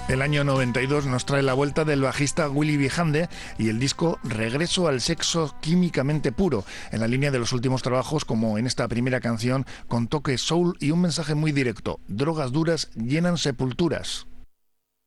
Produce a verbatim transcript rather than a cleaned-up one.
El año noventa y dos nos trae la vuelta del bajista Willy Vigande y el disco Regreso al sexo químicamente puro, en la línea de los últimos trabajos, como en esta primera canción con toque soul y un mensaje muy directo: drogas duras llenan sepulturas.